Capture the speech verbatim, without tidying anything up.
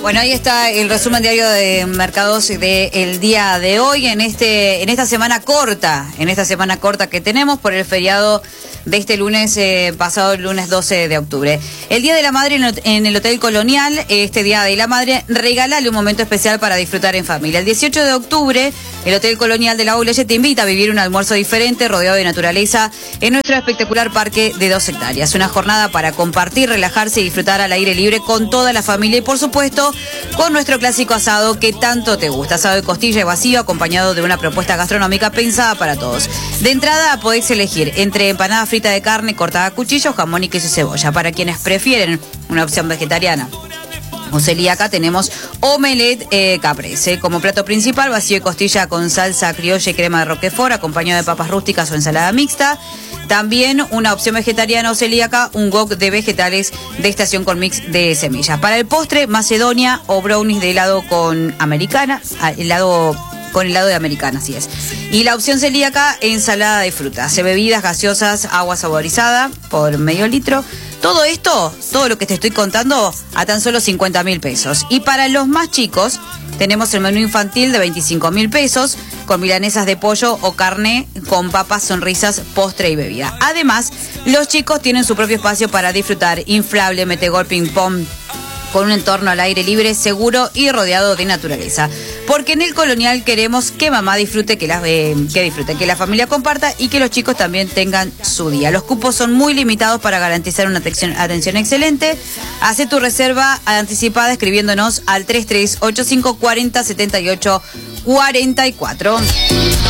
Bueno, ahí está el resumen diario de mercados del día de hoy, en este en esta semana corta, en esta semana corta que tenemos por el feriado de este lunes, eh, pasado el lunes doce de octubre. El Día de la Madre en el Hotel Colonial, este Día de la Madre, regálale un momento especial para disfrutar en familia. El dieciocho de octubre, el Hotel Colonial de la Bouleille te invita a vivir un almuerzo diferente, rodeado de naturaleza, en nuestro espectacular parque de dos hectáreas. Una jornada para compartir, relajarse y disfrutar al aire libre con toda la familia y, por supuesto, con nuestro clásico asado que tanto te gusta. Asado de costilla y vacío, acompañado de una propuesta gastronómica pensada para todos. De entrada podés elegir entre empanada frita de carne cortada a cuchillo, jamón y queso y cebolla. Para quienes prefieren una opción vegetariana o celíaca, tenemos omelette eh, caprese. Como plato principal, vacío de costilla con salsa criolla y crema de roquefort, acompañado de papas rústicas o ensalada mixta. También una opción vegetariana o celíaca, un wok de vegetales de estación con mix de semillas. Para el postre, macedonia o brownies de helado con americana, helado con helado de americana, así es. Y la opción celíaca, ensalada de frutas, bebidas gaseosas, agua saborizada por medio litro. Todo esto, todo lo que te estoy contando, a tan solo cincuenta mil pesos. Y para los más chicos, tenemos el menú infantil de veinticinco mil pesos, con milanesas de pollo o carne, con papas, sonrisas, postre y bebida. Además, los chicos tienen su propio espacio para disfrutar, inflable, metegol, ping-pong, con un entorno al aire libre, seguro y rodeado de naturaleza. Porque en el Colonial queremos que mamá disfrute, que, la, eh, que disfrute, que la familia comparta y que los chicos también tengan su día. Los cupos son muy limitados para garantizar una atención, atención excelente. Hacé tu reserva anticipada escribiéndonos al tres tres ocho cinco cuarenta setenta y ocho cuarenta y cuatro.